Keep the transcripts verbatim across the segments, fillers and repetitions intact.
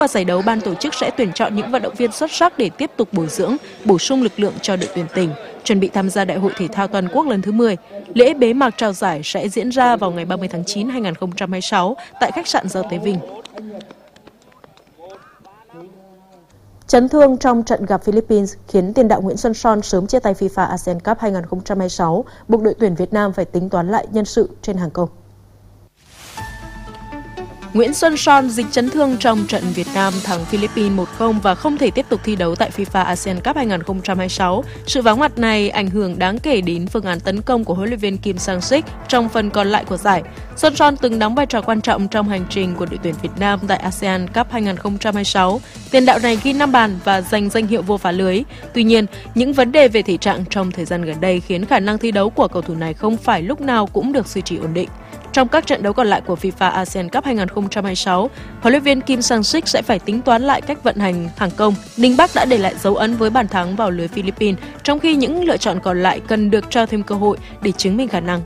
Qua giải đấu, ban tổ chức sẽ tuyển chọn những vận động viên xuất sắc để tiếp tục bồi dưỡng, bổ sung lực lượng cho đội tuyển tỉnh, chuẩn bị tham gia Đại hội Thể thao Toàn quốc lần thứ mười. Lễ bế mạc trao giải sẽ diễn ra vào ngày ba mươi tháng chín năm hai nghìn không trăm hai mươi sáu tại khách sạn Giao Tế Vinh. Chấn thương trong trận gặp Philippines khiến tiền đạo Nguyễn Xuân Son sớm chia tay FIFA a sê an Cup hai nghìn không trăm hai mươi sáu, buộc đội tuyển Việt Nam phải tính toán lại nhân sự trên hàng công. Nguyễn Xuân Son dịch chấn thương trong trận Việt Nam thắng Philippines một không và không thể tiếp tục thi đấu tại FIFA a sê an Cup hai nghìn không trăm hai mươi sáu. Sự vắng mặt này ảnh hưởng đáng kể đến phương án tấn công của huấn luyện viên Kim Sang-sik trong phần còn lại của giải. Xuân Son từng đóng vai trò quan trọng trong hành trình của đội tuyển Việt Nam tại a sê an Cup hai nghìn không trăm hai mươi sáu. Tiền đạo này ghi năm bàn và giành danh hiệu vô phá lưới. Tuy nhiên, những vấn đề về thể trạng trong thời gian gần đây khiến khả năng thi đấu của cầu thủ này không phải lúc nào cũng được duy trì ổn định. Trong các trận đấu còn lại của FIFA a sê an Cup hai nghìn không trăm hai mươi sáu, huấn luyện viên Kim Sang-sik sẽ phải tính toán lại cách vận hành hàng công. Ninh Bắc đã để lại dấu ấn với bàn thắng vào lưới Philippines, trong khi những lựa chọn còn lại cần được cho thêm cơ hội để chứng minh khả năng.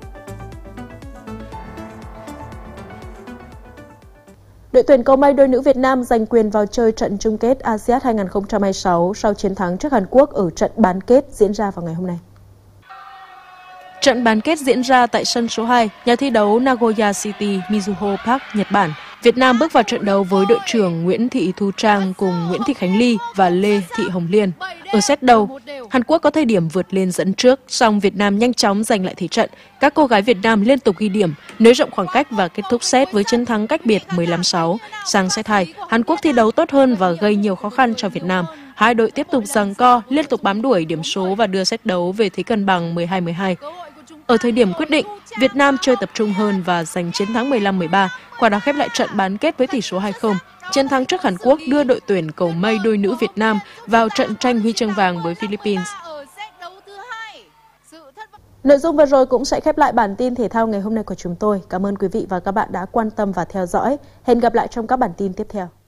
Đội tuyển cầu mây đôi nữ Việt Nam giành quyền vào chơi trận chung kết a sê an hai nghìn không trăm hai mươi sáu sau chiến thắng trước Hàn Quốc ở trận bán kết diễn ra vào ngày hôm nay. Trận bán kết diễn ra tại sân số hai, nhà thi đấu Nagoya City Mizuho Park, Nhật Bản. Việt Nam bước vào trận đấu với đội trưởng Nguyễn Thị Thu Trang cùng Nguyễn Thị Khánh Ly và Lê Thị Hồng Liên. Ở set đầu, Hàn Quốc có thời điểm vượt lên dẫn trước, song Việt Nam nhanh chóng giành lại thế trận. Các cô gái Việt Nam liên tục ghi điểm, nới rộng khoảng cách và kết thúc set với chiến thắng cách biệt mười lăm sáu. Sang set hai, Hàn Quốc thi đấu tốt hơn và gây nhiều khó khăn cho Việt Nam. Hai đội tiếp tục giằng co, liên tục bám đuổi điểm số và đưa set đấu về thế cân bằng mười hai mười hai. Ở thời điểm quyết định, Việt Nam chơi tập trung hơn và giành chiến thắng mười lăm mười ba, qua đó khép lại trận bán kết với tỷ số hai không. Chiến thắng trước Hàn Quốc đưa đội tuyển cầu mây đôi nữ Việt Nam vào trận tranh huy chương vàng với Philippines. Nội dung vừa rồi cũng sẽ khép lại bản tin thể thao ngày hôm nay của chúng tôi. Cảm ơn quý vị và các bạn đã quan tâm và theo dõi. Hẹn gặp lại trong các bản tin tiếp theo.